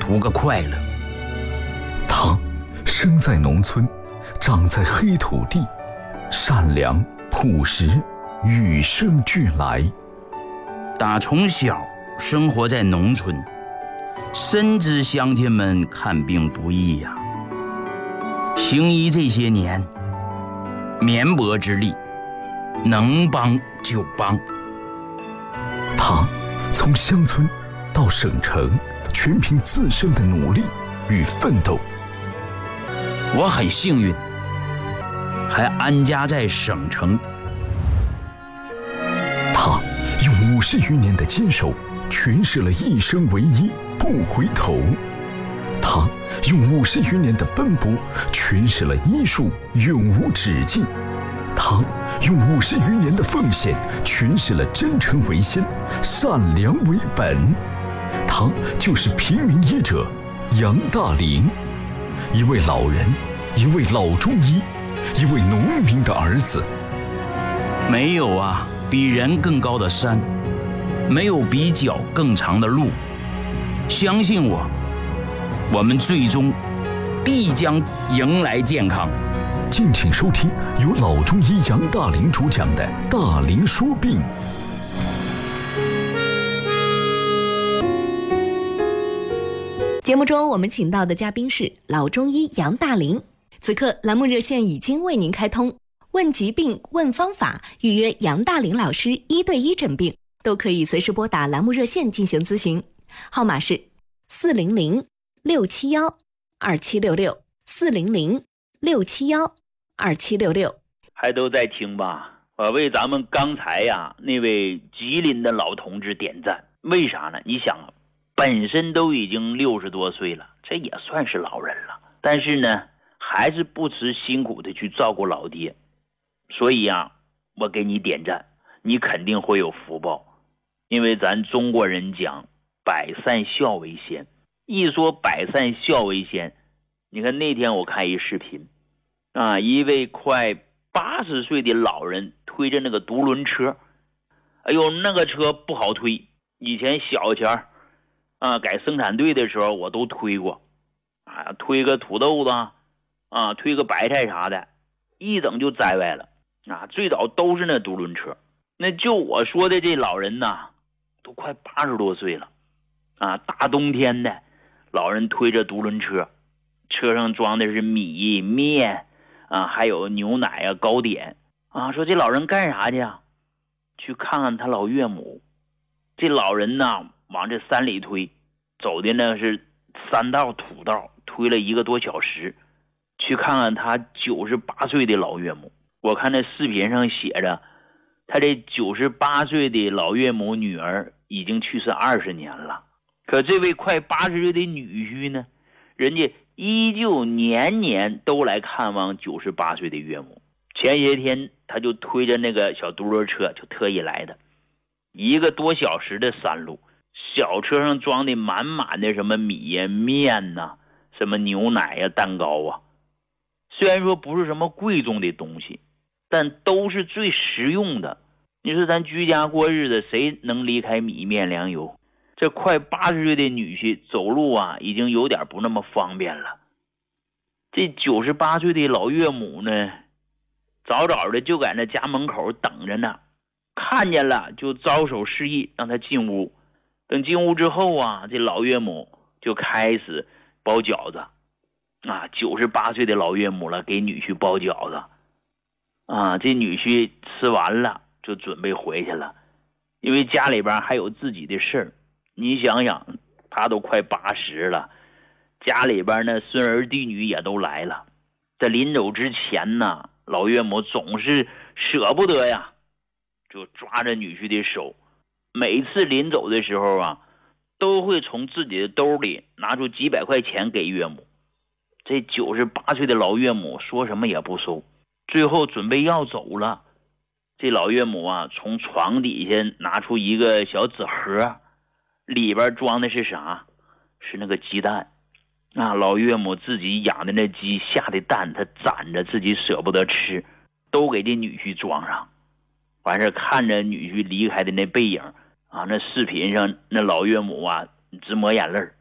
图个快乐。 他生在农村，长在黑土地，善良朴实，与生俱来。 打从小生活在农村，深知乡亲们看病不易呀。行医这些年，绵薄之力，能帮就帮。 他从乡村到省城，全凭自身的努力与奋斗。 我很幸运，还安家在省城。 他用50余年的坚守，诠释了一生为一，不回头。他用50余年的奔波，诠释了医术永无止境。他用50余年的奉献，诠释了真诚为先，善良为本。他就是平民医者杨大林，一位老人，一位老中医，一位农民的儿子。 没有啊，比人更高的山，没有比脚更长的路。相信我，我们最终必将迎来健康。 敬请收听由老中医杨大林主讲的《大林说病》。 节目中我们请到的嘉宾是老中医杨大林。此刻栏目热线已经为您开通，问疾病问方法，预约杨大林老师1对1诊病，都可以随时拨打栏目热线进行咨询，号码是400-6712-2766，400-6712-2766。 还都在听吧？我为咱们刚才那位吉林的老同志点赞。为啥呢？你想本身都已经60多岁了，这也算是老人了，但是呢还是不辞辛苦的去照顾老爹。所以我给你点赞，你肯定会有福报。因为咱中国人讲百善孝为先，一说百善孝为先，你看那天我看一视频一位快80岁的老人推着那个独轮车。哎呦，那个车不好推，以前小前改生产队的时候我都推过推个土豆子推个白菜啥的，一整就栽歪了最早都是那独轮车。那就我说的这老人都快80多岁了大冬天的，老人推着独轮车，车上装的是米面还有牛奶糕点说这老人干啥去去看看他老岳母。这老人往这山里推，走的那是山道土道，推了1个多小时，去看看他98岁的老岳母。我看那视频上写着，他这98岁的老岳母女儿已经去世20年了，可这位快80岁的女婿呢，人家依旧年年都来看望98岁的岳母。前些天他就推着那个小独轮车就特意来的，1个多小时的山路，小车上装的满满的什么米面什么牛奶蛋糕虽然说不是什么贵重的东西，但都是最实用的。你说咱居家过日子，谁能离开米面粮油？这快80岁的女婿走路已经有点不那么方便了。这98岁的老岳母呢，早早的就在那家门口等着呢，看见了就招手示意让他进屋。等进屋之后这老岳母就开始包饺子98岁的老岳母了，给女婿包饺子这女婿吃完了就准备回去了，因为家里边还有自己的事儿。你想想，他都快80了，家里边呢孙儿弟女也都来了。在临走之前老岳母总是舍不得就抓着女婿的手，每次临走的时候都会从自己的兜里拿出几百块钱给岳母。这98岁的老岳母说什么也不收，最后准备要走了，这老岳母从床底下拿出一个小纸盒，里边装的是啥？是那个鸡蛋老岳母自己养的那鸡下的蛋，他攒着自己舍不得吃，都给这女婿装上。完事看着女婿离开的那背影那视频上那老岳母直抹眼泪。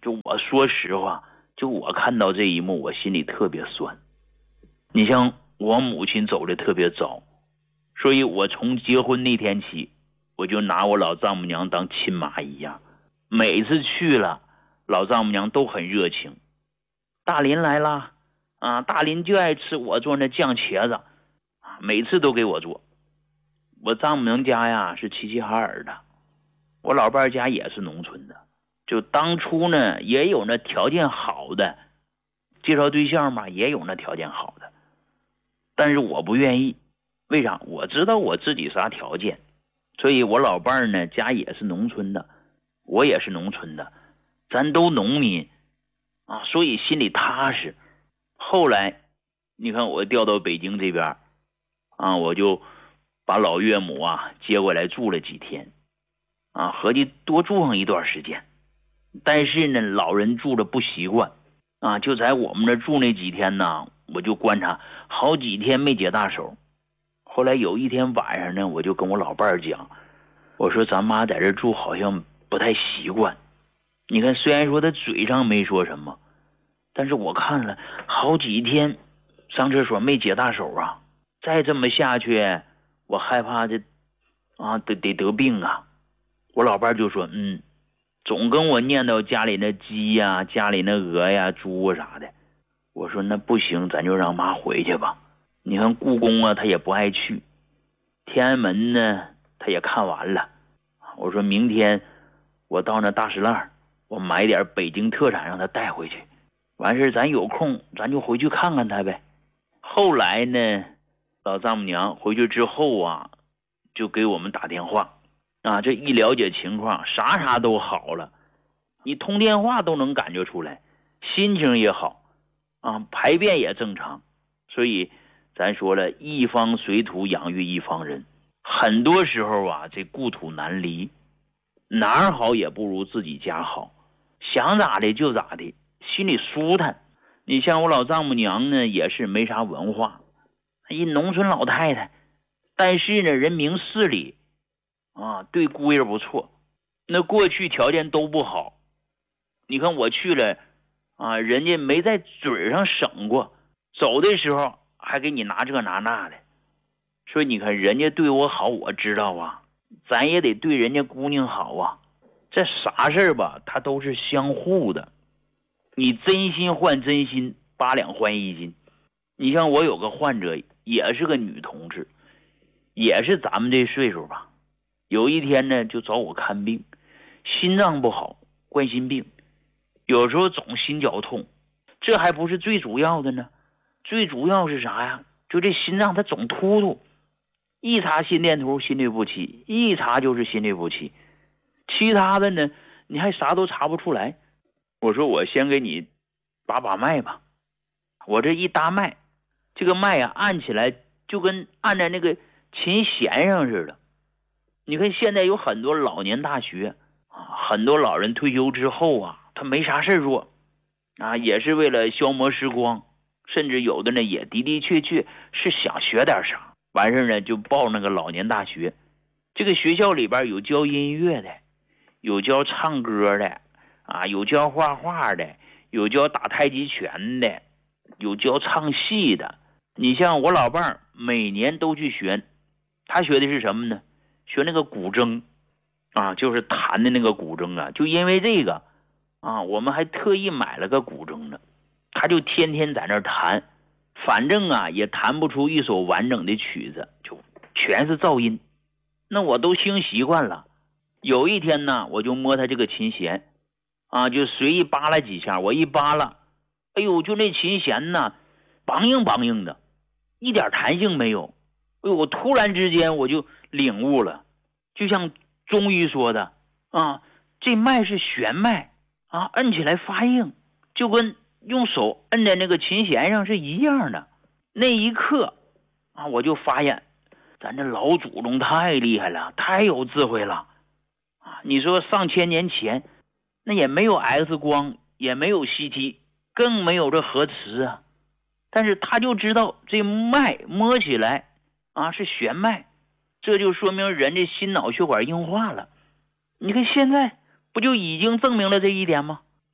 就我说实话，就我看到这一幕，我心里特别酸。你像我母亲走的特别早，所以我从结婚那天起，我就拿我老丈母娘当亲妈一样。每次去了，老丈母娘都很热情。大林来了啊，大林就爱吃我做那酱茄子，每次都给我做。我丈母娘家呀是齐齐哈尔的，我老伴家也是农村的。就当初呢，也有那条件好的，介绍对象嘛，也有那条件好的，但是我不愿意。为啥？我知道我自己啥条件，所以我老伴呢家也是农村的，我也是农村的，咱都农民啊，所以心里踏实。后来你看我调到北京这边啊，我就把老岳母啊接过来住了几天啊，合计多住上一段时间。但是呢，老人住的不习惯啊，就在我们这住那几天呢，我就观察好几天没解大手。后来有一天晚上呢，我就跟我老伴儿讲，我说咱妈在这住好像不太习惯。你看，虽然说她嘴上没说什么，但是我看了好几天上厕所没解大手啊，再这么下去，我害怕这啊得病啊。我老伴儿就说总跟我念叨家里那鸡呀、家里那鹅呀、猪啊啥的。我说那不行，咱就让妈回去吧。你看故宫啊，她也不爱去，天安门呢，她也看完了。我说明天我到那大石烂，我买点北京特产让她带回去。完事咱有空咱就回去看看她呗。后来呢，老丈母娘回去之后啊，就给我们打电话。啊，这一了解情况，啥都好了，你通电话都能感觉出来，心情也好啊，排便也正常。所以咱说了，一方水土养育一方人，很多时候啊，这故土难离，哪儿好也不如自己家好，想咋的就咋的，心里舒坦。你像我老丈母娘呢，也是没啥文化，一农村老太太，但是呢，人明事理啊，对姑爷不错。那过去条件都不好，你看我去了啊，人家没在嘴上省过，走的时候还给你拿这拿那的。所以你看人家对我好，我知道啊，咱也得对人家姑娘好啊。这啥事儿吧，它都是相互的，你真心换真心，8两换1斤。你像我有个患者也是个女同志，也是咱们这岁数吧，有一天呢就找我看病，心脏不好，冠心病，有时候总心绞痛。这还不是最主要的呢，最主要是啥呀？就这心脏它总突突，一查心电图心律不齐，一查就是心律不齐，其他的呢你还啥都查不出来。我说我先给你把脉吧，我这一搭脉，这个脉啊按起来就跟按在那个琴弦上似的。你看现在有很多老年大学啊，很多老人退休之后啊，他没啥事做啊，也是为了消磨时光，甚至有的呢也的确是想学点啥，完事呢就报那个老年大学。这个学校里边有教音乐的，有教唱歌的啊，有教画画的，有教打太极拳的，有教唱戏的。你像我老伴儿每年都去学，他学的是什么呢？学那个古筝啊，就是弹的那个古筝啊。就因为这个啊，我们还特意买了个古筝呢，他就天天在那儿弹，反正啊也弹不出一首完整的曲子，就全是噪音。那我都听习惯了。有一天呢，我就摸他这个琴弦啊，就随意扒拉几下，我一扒拉，哎呦，就那琴弦呢梆硬梆硬的，一点弹性没有。哎呦，我突然之间我就领悟了，就像中医说的啊，这脉是弦脉啊，摁起来发硬，就跟用手摁在那个琴弦上是一样的。那一刻啊，我就发现咱这老祖宗太厉害了，太有智慧了啊！你说上千年前那也没有 X 光，也没有 CT， 更没有这核磁啊，但是他就知道这脉摸起来啊是弦脉，这就说明人的心脑血管硬化了。你看现在不就已经证明了这一点吗？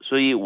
所以